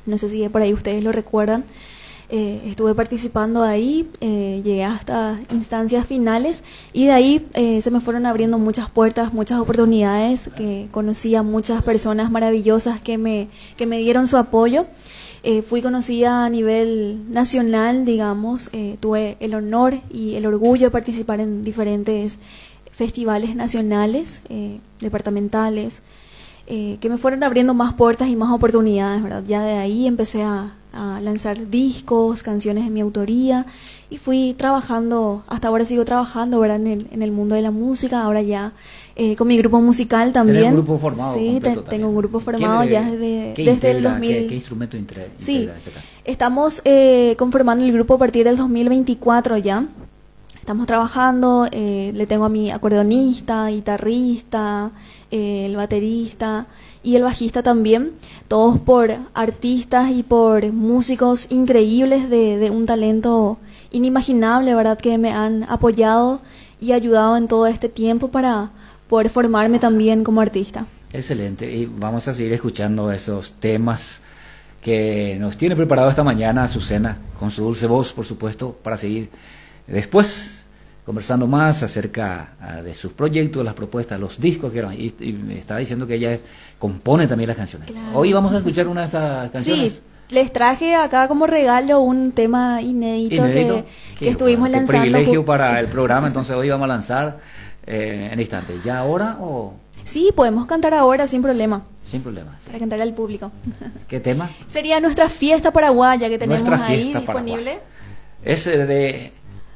no sé si por ahí ustedes lo recuerdan. Estuve participando ahí, llegué hasta instancias finales y de ahí se me fueron abriendo muchas puertas, muchas oportunidades, que conocí a muchas personas maravillosas que me dieron su apoyo. Fui conocida a nivel nacional, digamos, tuve el honor y el orgullo de participar en diferentes festivales nacionales, departamentales, que me fueron abriendo más puertas y más oportunidades, ¿verdad? Ya de ahí empecé a lanzar discos, canciones de mi autoría y fui trabajando, hasta ahora sigo trabajando, ¿verdad? En el mundo de la música, ahora ya con mi grupo musical también. ¿Tenés un grupo formado? Sí, tengo un grupo formado ya desde el 2000. ¿Qué instrumento integra Sí, en este caso? estamos conformando el grupo a partir del 2024 ya. Estamos trabajando, le tengo a mi acordeonista, guitarrista, el baterista y el bajista también, todos por artistas y por músicos increíbles de un talento inimaginable, ¿verdad? Que me han apoyado y ayudado en todo este tiempo para poder formarme también como artista. Excelente, y vamos a seguir escuchando esos temas que nos tiene preparado esta mañana Azucena, con su dulce voz, por supuesto, para seguir después conversando más acerca de sus proyectos, las propuestas, los discos que eran, y me estaba diciendo que ella compone también las canciones. Claro. Hoy vamos a escuchar una de esas canciones. Sí, les traje acá como regalo un tema inédito que estuvimos lanzando. Qué privilegio para el programa, entonces hoy vamos a lanzar en instante. ¿Ya ahora o...? Sí, podemos cantar ahora sin problema. Sin problema. Sí. Para cantarle al público. ¿Qué tema? Sería Nuestra Fiesta Paraguaya que tenemos Nuestra ahí Fiesta disponible. Paraguaya. Es de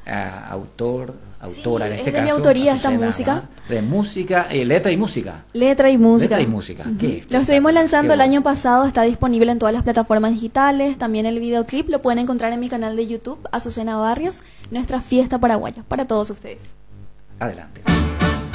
autora en este es de caso. Mi autoría Azucena, esta música. De música, letra y música. Letra y música. Letra y música. Lo estuvimos lanzando el año pasado, está disponible en todas las plataformas digitales. También el videoclip lo pueden encontrar en mi canal de YouTube, Azucena Barrios, Nuestra Fiesta Paraguaya, para todos ustedes. Adelante.